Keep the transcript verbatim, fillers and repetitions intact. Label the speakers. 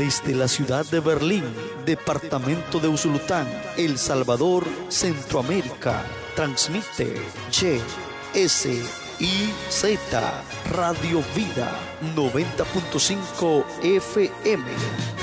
Speaker 1: Desde la ciudad de Berlín, departamento de Usulután, El Salvador, Centroamérica, transmite Y S I Z Radio Vida noventa punto cinco F M.